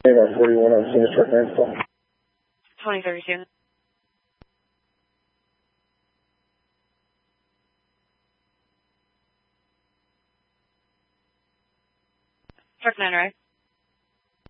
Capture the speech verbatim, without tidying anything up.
A M R forty-one on Senior Truck nine call. twenty thirty-two. Truck nine, right?